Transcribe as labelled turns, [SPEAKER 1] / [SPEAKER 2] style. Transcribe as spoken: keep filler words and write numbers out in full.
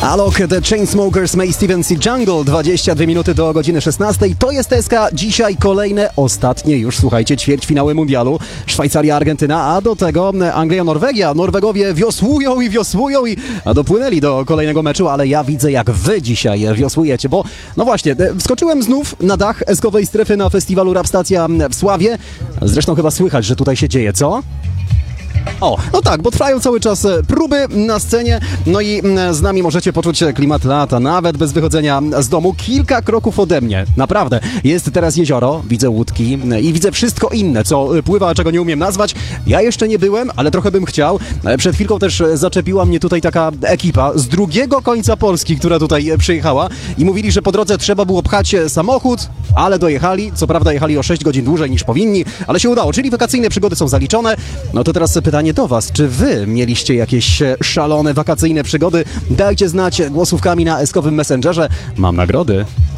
[SPEAKER 1] Alok, The Chainsmokers, May Stevens i Jungle, dwadzieścia dwie minuty do godziny szesnastej. To jest S K. Dzisiaj kolejne, ostatnie już, słuchajcie, ćwierćfinały mundialu. Szwajcaria, Argentyna, a do tego Anglia, Norwegia. Norwegowie wiosłują i wiosłują i a dopłynęli do kolejnego meczu, ale ja widzę, jak wy dzisiaj wiosłujecie, bo no właśnie, wskoczyłem znów na dach eskowej strefy na festiwalu Rap Stacja w Sławie. Zresztą chyba słychać, że tutaj się dzieje, co? O, no tak, bo trwają cały czas próby na scenie, no i z nami możecie poczuć klimat lata, nawet bez wychodzenia z domu, kilka kroków ode mnie, naprawdę. Jest teraz jezioro, widzę łódki i widzę wszystko inne, co pływa, czego nie umiem nazwać. Ja jeszcze nie byłem, ale trochę bym chciał. Przed chwilką też zaczepiła mnie tutaj taka ekipa z drugiego końca Polski, która tutaj przyjechała i mówili, że po drodze trzeba było pchać samochód, ale dojechali, co prawda jechali o sześć godzin dłużej niż powinni, ale się udało, czyli wakacyjne przygody są zaliczone. No to teraz pytanie do was, czy wy mieliście jakieś szalone wakacyjne przygody? Dajcie znać głosówkami na eskowym Messengerze. Mam nagrody.